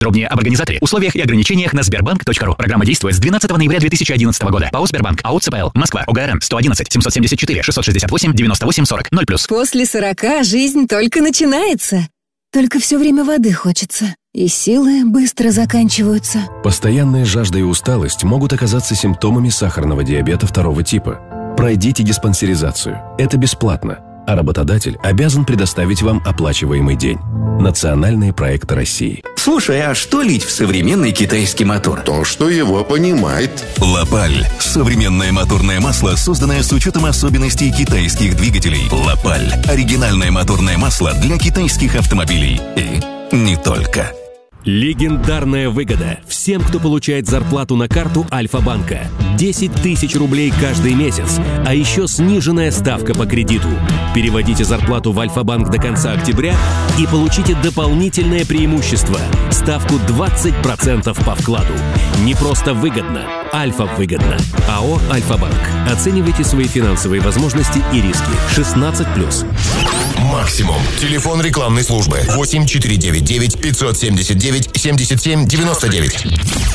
Подробнее об организаторе, условиях и ограничениях на sberbank.ru. Программа действует с 12 ноября 2011 года. ПАО «Сбербанк». АО ЦПЛ. Москва. ОГРН 111 774 668 98 40 0+. После 40 жизнь только начинается. Только все время воды хочется. И силы быстро заканчиваются. Постоянная жажда и усталость могут оказаться симптомами сахарного диабета 2 типа. Пройдите диспансеризацию. Это бесплатно. А работодатель обязан предоставить вам оплачиваемый день. Национальные проекты России. Слушай, а что лить в современный китайский мотор? То, что его понимает. Лапаль. Современное моторное масло, созданное с учетом особенностей китайских двигателей. Лапаль. Оригинальное моторное масло для китайских автомобилей. И не только. Легендарная выгода всем, кто получает зарплату на карту Альфа-банка. 10 тысяч рублей каждый месяц, а еще сниженная ставка по кредиту. Переводите зарплату в Альфа-банк до конца октября и получите дополнительное преимущество – ставку 20% по вкладу. Не просто выгодно, Альфа-выгодно. АО «Альфа-банк». Оценивайте свои финансовые возможности и риски. 16+. Максимум. Телефон рекламной службы 8499 579 77 99.